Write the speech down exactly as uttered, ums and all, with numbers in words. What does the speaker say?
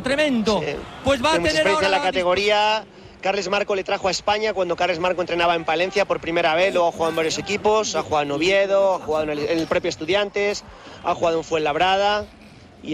tremendo. Sí. Pues va a Tiene mucha tener experiencia ahora en la la categoría. Carles Marco le trajo a España cuando Carles Marco entrenaba en Palencia por primera vez, luego ha jugado en varios equipos, ha jugado en Oviedo, ha jugado en el, en el propio Estudiantes, ha jugado en Fuenlabrada.